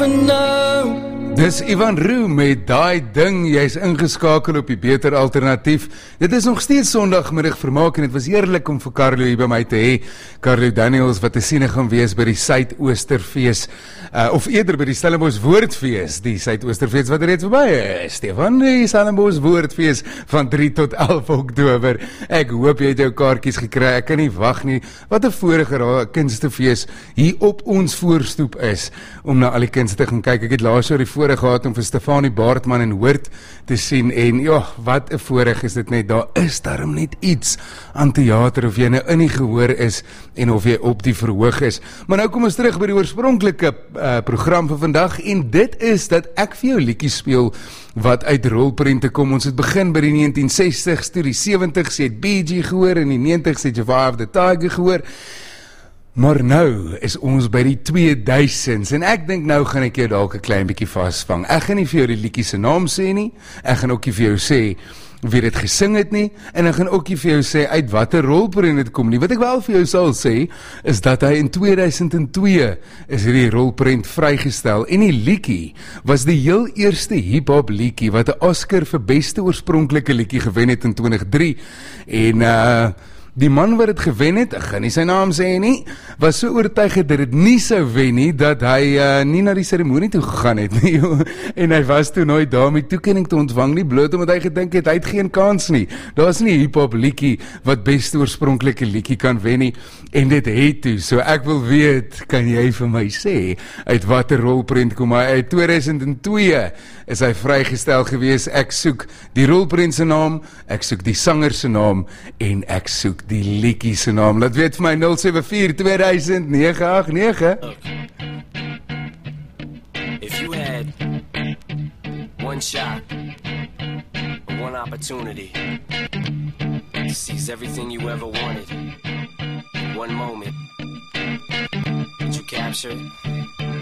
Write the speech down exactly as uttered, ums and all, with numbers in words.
Dis Ivan Roo met daai ding, jy is ingeskakel op die Beter Alternatief. Dit is nog steeds Sondagmiddag vermaak en het was heerlik om vir Carlo hier by my te hê. Carlo Daniels wat te sien gaan wees by die Suidoosterfees, uh, of eerder by die Stellenbosch Woordfees, die Suidoosterfees wat reeds verby is. Stefan, die Stellenbosch Woordfees van drie tot elf Oktober. Ek hoop jy het jou kaartjies gekry, ek kan nie wag nie. Wat 'n voorreg dat kunstefees hier op ons voorstoep is, om na al die kunste te gaan kyk. Ek het laas jaar die voorreg gehad om vir Stefanie Baartman en Hoort te sien en ja, wat 'n voorreg is dit net, daar is daarom net iets aan theater of jy nou in die gehoor is en of jy op die verhoog is. Maar nou kom ons terug by die oorspronklike uh, program vir vandag en dit is dat ek vir jou liedjies speel wat uit rolprente kom. Ons het begin by die negentien sestig's, toe die sewentig's het Bee Gee gehoor en die negentig's het Eye of the Tiger gehoor. Maar nou is ons by die tweeduisend's en ek dink nou gaan ek jou dalk 'n klein bietjie vasvang. Ek gaan nie vir jou die liedjie se naam sê nie, ek gaan ook nie vir jou sê wie dit gesing het nie, en ek gaan ook nie vir jou sê uit watter rolprent dit kom nie. Wat ek wel vir jou sal sê, is dat hy in tweeduisend twee is hierdie rolprent vrygestel, en die liedjie was die heel eerste hip-hop liedjie wat 'n Oscar vir beste oorspronklike liedjie gewen het in twintig drie, en uh die man wat het gewen het, ek gaan nie sy naam sê nie, was so oortuig dat dit nie sou wen nie, dat hy uh, nie na die seremonie toe gegaan het nie, en hy was toe nooit daar met toekenning te ontvang nie, bloot omdat hy gedink het, hy het geen kans nie. Daar is nie hip-hop liedjie wat beste oorspronklike liedjie kan wen nie, en dit het toe, so ek wil weet, kan jy vir my sê, uit watter rolprent kom hy? Uit tweeduisend twee is hy vrygestel gewees. Ek soek die rolprent se naam, ek soek die sanger se naam, en ek soek die liedjie se naam. Laat weet vir my nul sewe vier twee duisend nege agt nege. If you had one shot, one opportunity to seize everything you ever wanted in one moment, would you capture it?